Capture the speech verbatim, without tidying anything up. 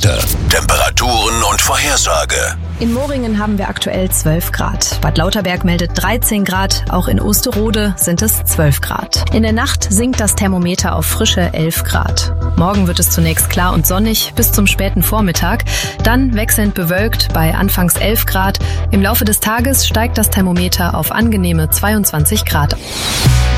Wetter, Temperaturen und Vorhersage. In Moringen haben wir aktuell zwölf Grad. Bad Lauterberg meldet dreizehn Grad. Auch in Osterode sind es zwölf Grad. In der Nacht sinkt das Thermometer auf frische elf Grad. Morgen wird es zunächst klar und sonnig bis zum späten Vormittag. Dann wechselnd bewölkt bei anfangs elf Grad. Im Laufe des Tages steigt das Thermometer auf angenehme zweiundzwanzig Grad.